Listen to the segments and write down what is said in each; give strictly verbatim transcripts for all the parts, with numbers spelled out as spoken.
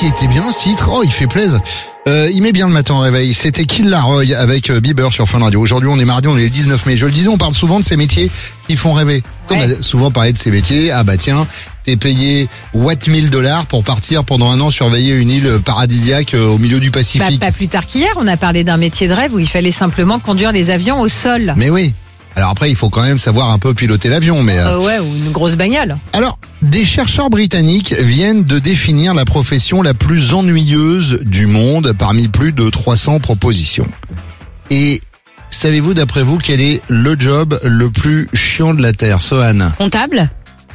il était bien ce titre. Oh, il fait plaisir. Euh, il met bien le matin au réveil. C'était Kid Laroi avec Bieber sur Fun Radio. Aujourd'hui, on est mardi, on est le dix-neuf mai. Je le disais, on parle souvent de ces métiers qui font rêver. Ouais. On a souvent parlé de ces métiers. Ah bah tiens, t'es payé what mille dollars pour partir pendant un an surveiller une île paradisiaque au milieu du Pacifique. Bah, pas plus tard qu'hier, on a parlé d'un métier de rêve où il fallait simplement conduire les avions au sol. Mais oui. Alors après, il faut quand même savoir un peu piloter l'avion, mais... Euh, ouais, ou une grosse bagnole. Alors, des chercheurs britanniques viennent de définir la profession la plus ennuyeuse du monde parmi plus de trois cents propositions. Et savez-vous, d'après vous, quel est le job le plus chiant de la Terre, Sohan? Comptable?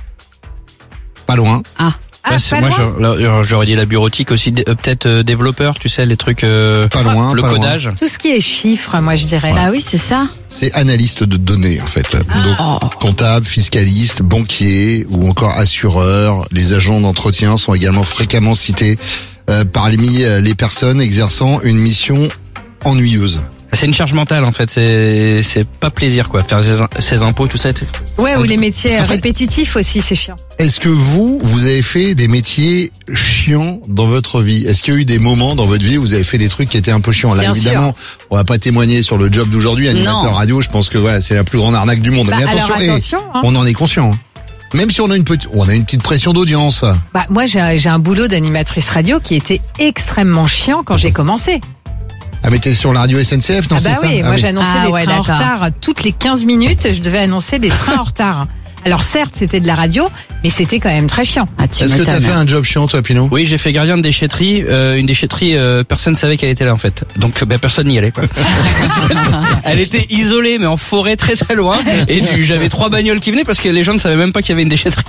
Pas loin. Ah. Ah, ouais, moi j'aurais, j'aurais dit la bureautique aussi, euh, peut-être euh, développeur, tu sais, les trucs, euh, pas loin, le pas codage. Loin. Tout ce qui est chiffres, moi je dirais. Ouais. Ah oui, c'est ça. C'est analyste de données en fait. Ah. Donc oh. comptable, fiscaliste, banquier ou encore assureur. Les agents d'entretien sont également fréquemment cités euh, parmi les personnes exerçant une mission ennuyeuse. C'est une charge mentale en fait, c'est c'est pas plaisir quoi, faire ses, ses impôts tout ça. Ouais, ou les métiers en fait, répétitifs aussi, c'est chiant. Est-ce que vous, vous avez fait des métiers chiants dans votre vie? Est-ce qu'il y a eu des moments dans votre vie où vous avez fait des trucs qui étaient un peu chiants? Là, bien évidemment, sûr. On va pas témoigner sur le job d'aujourd'hui, animateur non. radio, je pense que voilà, c'est la plus grande arnaque du monde. Bah, mais attention, alors, attention hey, hein. on en est conscient. Même si on a une petite, on a une petite pression d'audience. Bah, moi, j'ai, j'ai un boulot d'animatrice radio qui était extrêmement chiant quand j'ai commencé. Ah mais t'es sur la radio S N C F, non? Ah bah c'est oui, ça moi ah j'annonçais ah les ouais, trains d'accord. en retard toutes les quinze minutes, je devais annoncer des trains en retard. Alors certes, c'était de la radio, mais c'était quand même très chiant. Ah, tu Est-ce que t'as fait un job chiant toi, Pinot? Oui, j'ai fait gardien de déchetterie, euh, une déchetterie, euh, personne savait qu'elle était là en fait. Donc ben personne n'y allait quoi. Elle était isolée mais en forêt très très loin et du, j'avais trois bagnoles qui venaient parce que les gens ne savaient même pas qu'il y avait une déchetterie.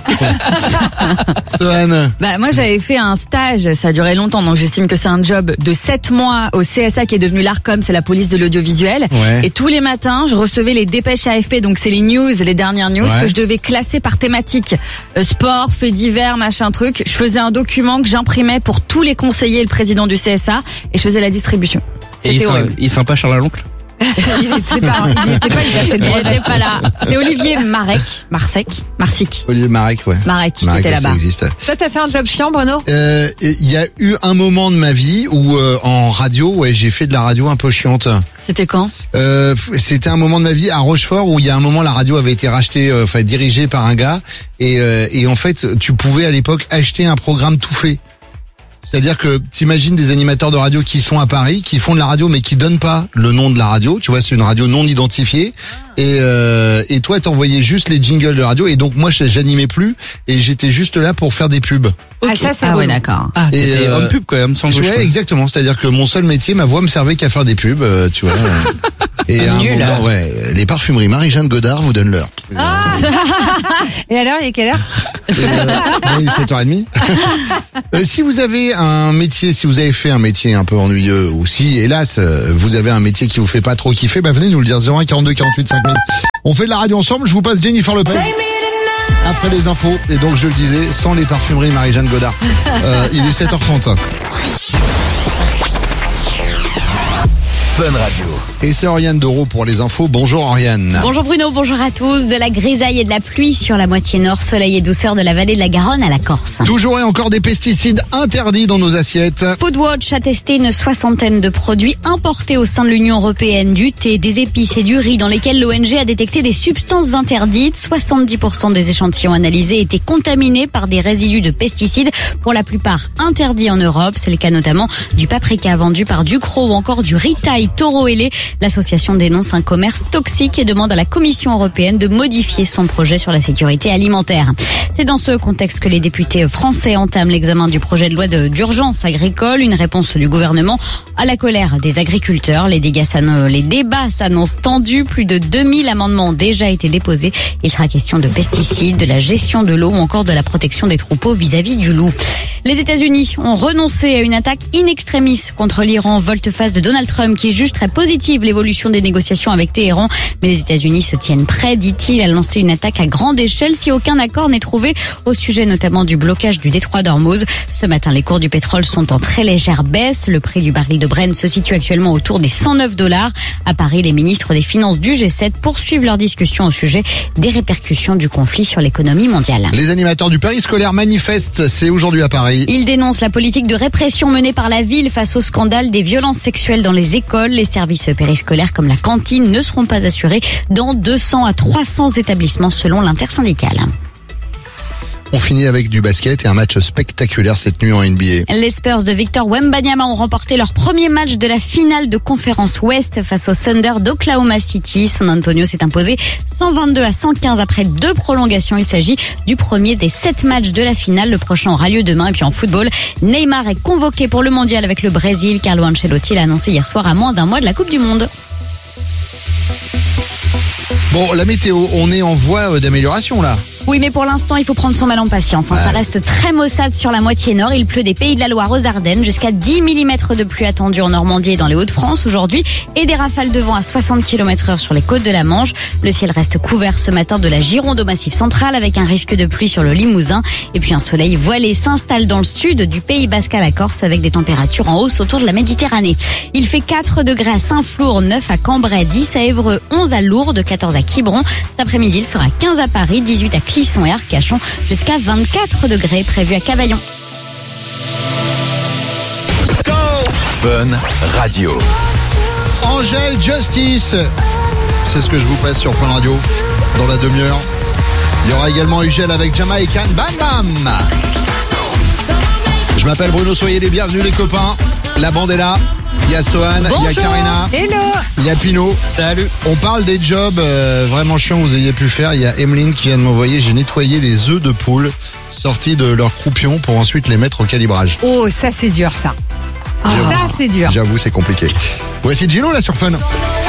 Sohan. Bah moi j'avais fait un stage, ça a duré longtemps, donc j'estime que c'est un job de sept mois au C S A qui est devenu l'Arcom, c'est la police de l'audiovisuel. Ouais. Et tous les matins, je recevais les dépêches A F P, donc c'est les news, les dernières news Ouais. que je devais classer par thématique. Euh, sport, faits divers, machin truc. Je faisais un document que j'imprimais pour tous les conseillers et le président du C S A et je faisais la distribution. Et il C'était est, horrible. il est sympa Charles L'Oncle. Il était pas, il était pas, il passait le Il brevet. était pas là. Et Olivier Marek, Marsec, Marsic, Olivier Marek, ouais. Marek qui Marek, était ça là-bas. existe. Toi, t'as fait un job chiant, Bruno? Euh, il y a eu un moment de ma vie où euh, en radio, ouais, j'ai fait de la radio un peu chiante. C'était quand? Euh, c'était un moment de ma vie à Rochefort où il y a un moment la radio avait été rachetée, enfin euh, dirigée par un gars et, euh, et en fait tu pouvais à l'époque acheter un programme tout fait. C'est-à-dire que t'imagines des animateurs de radio qui sont à Paris, qui font de la radio mais qui donnent pas le nom de la radio. Tu vois, c'est une radio non identifiée. Et euh, et toi, t'envoyais juste les jingles de radio. Et donc moi, j'animais plus et j'étais juste là pour faire des pubs. Ah, ça, c'est Ah ouais, relou. d'accord. Ah, Et, c'était euh, homme pub quoi, homme sans gauche. Ouais, quoi. exactement. C'est-à-dire que mon seul métier, ma voix me servait qu'à faire des pubs, euh, tu vois. Et à un Nul. moment, ouais, les parfumeries Marie-Jeanne Godard vous donnent l'heure. Ah Et alors, il est quelle heure? Euh, oui, sept heures trente. euh, si vous avez un métier, si vous avez fait un métier un peu ennuyeux, ou si, hélas, euh, vous avez un métier qui vous fait pas trop kiffer, bah venez nous le dire, zéro un quarante-deux quarante-huit cinq mille. On fait de la radio ensemble, je vous passe Jennifer Lopez. Après les infos, et donc je le disais, sans les parfumeries Marie-Jeanne Godard. Euh, il est sept heures trente. Fun Radio. Et c'est Oriane Doro pour les infos. Bonjour Oriane. Bonjour Bruno, bonjour à tous. De la grisaille et de la pluie sur la moitié nord, soleil et douceur de la vallée de la Garonne à la Corse. Toujours et encore des pesticides interdits dans nos assiettes. Foodwatch a testé une soixantaine de produits importés au sein de l'Union européenne, du thé, des épices et du riz, dans lesquels l'O N G a détecté des substances interdites. soixante-dix pour cent des échantillons analysés étaient contaminés par des résidus de pesticides, pour la plupart interdits en Europe. C'est le cas notamment du paprika vendu par Ducros ou encore du riz thaï Toro Ailé. L'association dénonce un commerce toxique et demande à la Commission européenne de modifier son projet sur la sécurité alimentaire. C'est dans ce contexte que les députés français entament l'examen du projet de loi de, d'urgence agricole, une réponse du gouvernement à la colère des agriculteurs. Les, dégâts les débats s'annoncent tendus. Plus de deux mille amendements ont déjà été déposés. Il sera question de pesticides, de la gestion de l'eau ou encore de la protection des troupeaux vis-à-vis du loup. Les États-Unis ont renoncé à une attaque in extremis contre l'Iran, volte-face de Donald Trump qui qui juge très positive l'évolution des négociations avec Téhéran. Mais les États-Unis se tiennent prêts, dit-il, à lancer une attaque à grande échelle si aucun accord n'est trouvé au sujet notamment du blocage du détroit d'Ormuz. Ce matin, les cours du pétrole sont en très légère baisse. Le prix du baril de Brent se situe actuellement autour des cent neuf dollars. À Paris, les ministres des Finances du G sept poursuivent leurs discussions au sujet des répercussions du conflit sur l'économie mondiale. Les animateurs du périscolaire manifestent, c'est aujourd'hui à Paris. Ils dénoncent la politique de répression menée par la ville face au scandale des violences sexuelles dans les écoles. Les services périscolaires comme la cantine ne seront pas assurés dans deux cents à trois cents établissements selon l'intersyndicale. On finit avec du basket et un match spectaculaire cette nuit en N B A. Les Spurs de Victor Wembanyama ont remporté leur premier match de la finale de conférence Ouest face au Thunder d'Oklahoma City. San Antonio s'est imposé cent vingt-deux à cent quinze après deux prolongations. Il s'agit du premier des sept matchs de la finale. Le prochain aura lieu demain. Et puis en football, Neymar est convoqué pour le mondial avec le Brésil. Carlo Ancelotti l'a annoncé hier soir à moins d'un mois de la Coupe du Monde. Bon, la météo, on est en voie d'amélioration là. Oui, mais pour l'instant, il faut prendre son mal en patience. Hein. Ouais. Ça reste très maussade sur la moitié nord. Il pleut des Pays de la Loire aux Ardennes. Jusqu'à dix millimètres de pluie attendue en Normandie et dans les Hauts-de-France aujourd'hui. Et des rafales de vent à soixante kilomètres heure sur les côtes de la Manche. Le ciel reste couvert ce matin de la Gironde au Massif central avec un risque de pluie sur le Limousin. Et puis un soleil voilé s'installe dans le sud du Pays Basque à la Corse avec des températures en hausse autour de la Méditerranée. Il fait quatre degrés à Saint-Flour, neuf à Cambrai, dix à Évreux, onze à Lourdes, quatorze à Quiberon. Cet après-midi, il fera quinze à Paris, dix-huit à Clisson et Arcachon, jusqu'à vingt-quatre degrés prévus à Cavaillon. Go Fun Radio. Angèle Justice, c'est ce que je vous passe sur Fun Radio dans la demi-heure. Il y aura également Ugel avec Jamaican Bam Bam. Je m'appelle Bruno, soyez les bienvenus les copains. La bande est là. Il y a Sohan, il y a Karina, hello, il y a Pino. Salut. On parle des jobs euh, vraiment chiants que vous ayez pu faire. Il y a Emeline qui vient de m'envoyer, j'ai nettoyé les œufs de poule sortis de leur croupion pour ensuite les mettre au calibrage. Oh, ça c'est dur ça. Oh, ça c'est dur. J'avoue, c'est compliqué. Voici Gino là sur Fun.